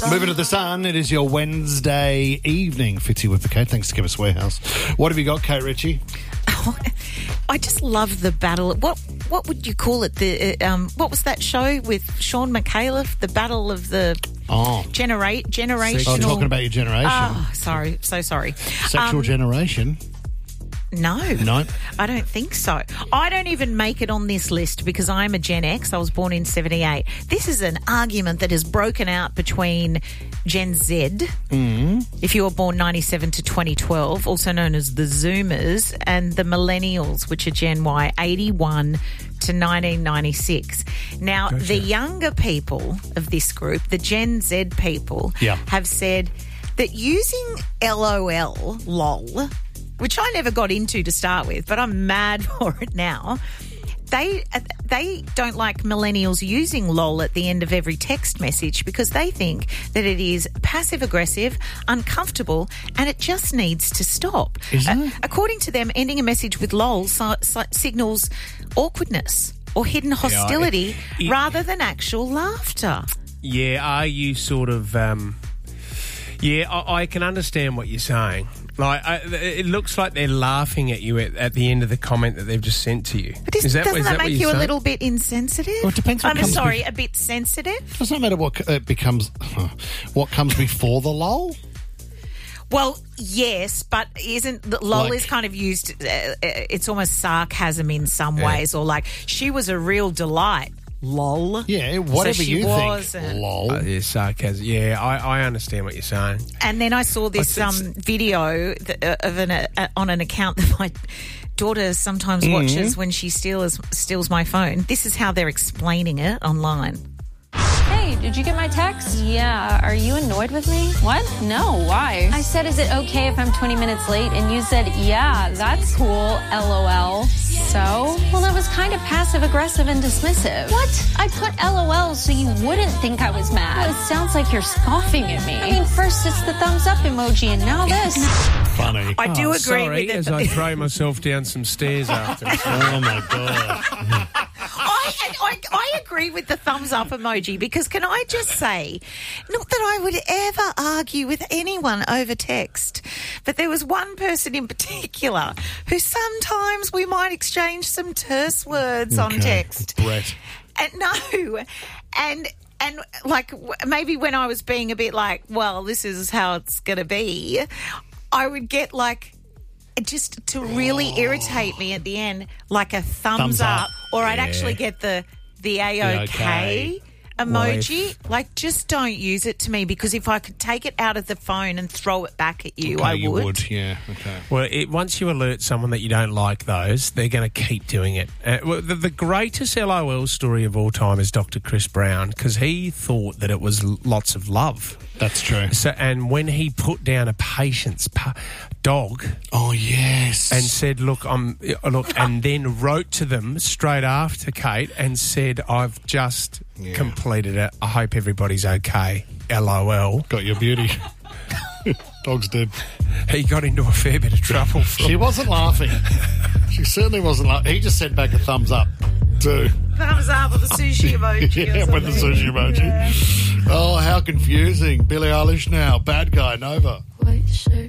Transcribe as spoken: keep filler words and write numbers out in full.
Moving to the Sun, it is your Wednesday evening. Fitzy with the Kate. Thanks to Chemist Warehouse. What have you got, Kate Ritchie? Oh, I just love the battle. What what would you call it? The uh, um, what was that show with Sean McAuliffe? The battle of the Oh. generate generational. Oh, talking about your generation. Oh, sorry, so sorry. Sexual Um, generation. No. No. I don't think so. I don't even make it on this list because I'm a Gen X. I was born in seventy-eight. This is an argument that has broken out between Gen Z, mm. if you were born ninety-seven to twenty twelve, also known as the Zoomers, and the Millennials, which are Gen Y, eighty-one to nineteen ninety-six. Now, Gotcha. the younger people of this group, the Gen Z people, Yeah. have said that using LOL, lol, which I never got into to start with, but I'm mad for it now. They they don't like millennials using lol at the end of every text message because they think that it is passive-aggressive, uncomfortable, and it just needs to stop. Is it? Uh, according to them, ending a message with lol si- si- signals awkwardness or hidden hostility it- it- rather than actual laughter. Yeah, are you sort of... Um, yeah, I, I can understand what you're saying. Like, I, it looks like they're laughing at you at, at the end of the comment that they've just sent to you. But is, is that, doesn't is that, that what make you're you a saying? little bit insensitive? Well, it depends what I'm comes sorry, with- a bit sensitive? Doesn't matter what it becomes. What comes before the lol? Well, yes, but isn't the lol Like- is kind of used? Uh, it's almost sarcasm in some ways, or like she was a real delight. Lol. Yeah, whatever So she you was, think. uh, Lol. Uh, yeah, sarcasm. Yeah, I, I understand what you're saying. And then I saw this It's- um, video th- uh, of an uh, on an account that my daughter sometimes Mm-hmm. watches when she steals steals my phone. This is how they're explaining it online. Hey, did you get my text? Yeah. Are you annoyed with me? What? No, why? I said, is it okay if I'm twenty minutes late? And you said, yeah, that's cool, LOL. So? Well, that was kind of passive-aggressive and dismissive. What? I put LOL so you wouldn't think I was mad. Well, it sounds like you're scoffing at me. I mean, first it's the thumbs up emoji and now this. Funny. I do Oh, agree sorry, with it. as I throw myself down some stairs after. Oh, my God. I, I, I agree with the thumbs up emoji because can I just say, not that I would ever argue with anyone over text, but there was one person in particular who sometimes we might exchange some terse words on Okay. text. Brett. And no, and and like w- maybe when I was being a bit like, well, this is how it's going to be, I would get like, just to really irritate me at the end, like a thumbs, Thumbs up. up, or I'd Yeah. actually get the the A The OK okay. emoji. Like, just don't use it to me because if I could take it out of the phone and throw it back at you, Okay, I you would. would. Yeah, okay. Well, it, once you alert someone that you don't like those, they're going to keep doing it. Uh, well, the, the greatest LOL story of all time is Doctor Chris Brown because he thought that it was l- lots of love. That's true. So, and when he put down a patient's pa- dog Oh, yes. and said, "Look, I'm uh, look," and then wrote to them straight after Kate and said, "I've just Yeah. completed it. I hope everybody's okay." LOL. Got your beauty. Dog's dead. He got into a fair bit of trouble. From, She wasn't laughing. She certainly wasn't laughing. He just sent back a thumbs up, too. Thumbs up with the sushi emoji. or Yeah, with the something. sushi emoji. Oh, how confusing. Billie Eilish now. Bad guy, Nova. White shirt.